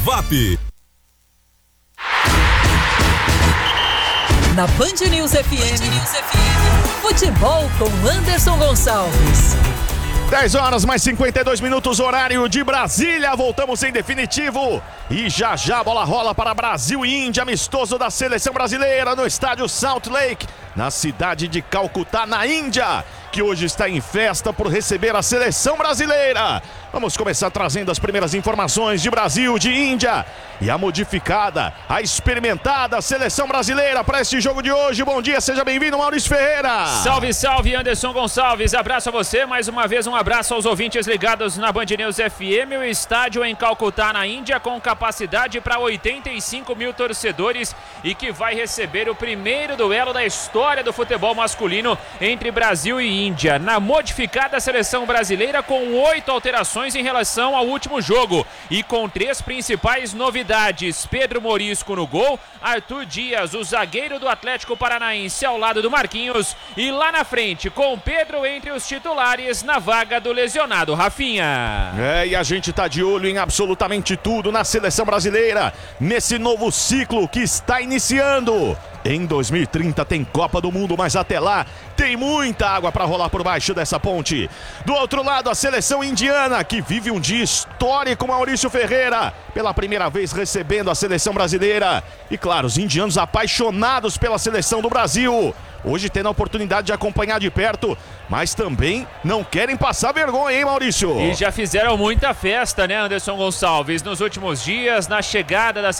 VAP. Na Band News FM, futebol com Anderson Gonçalves. 10 horas mais 52 minutos, horário de Brasília. Voltamos em definitivo. E já a bola rola para Brasil e Índia, amistoso da seleção brasileira no estádio Salt Lake, na cidade de Calcutá, na Índia, que hoje está em festa por receber a seleção brasileira. Vamos começar trazendo as primeiras informações de Brasil, de Índia e a modificada, a experimentada seleção brasileira para este jogo de hoje. Bom dia, seja bem-vindo, Maurício Ferreira. Salve, salve, Anderson Gonçalves. Abraço a você, mais uma vez um abraço aos ouvintes ligados na Band News FM. O estádio em Calcutá, na Índia, com capacidade para 85 mil torcedores e que vai receber o primeiro duelo da história do futebol masculino entre Brasil e Índia. Na modificada seleção brasileira com 8 alterações em relação ao último jogo e com 3 principais novidades: Pedro Morisco no gol, Arthur Dias, o zagueiro do Atlético Paranaense, ao lado do Marquinhos, e lá na frente com Pedro entre os titulares na vaga do lesionado Rafinha. E a gente tá de olho em absolutamente tudo na seleção brasileira, nesse novo ciclo que está iniciando. Em 2030 tem Copa do Mundo, mas até lá tem muita água para rolar por baixo dessa ponte. Do outro lado, a seleção indiana, que vive um dia histórico, Maurício Ferreira, pela primeira vez recebendo a seleção brasileira. E claro, os indianos apaixonados pela seleção do Brasil, hoje tendo a oportunidade de acompanhar de perto, mas também não querem passar vergonha, hein, Maurício? E já fizeram muita festa, né, Anderson Gonçalves, nos últimos dias, na chegada da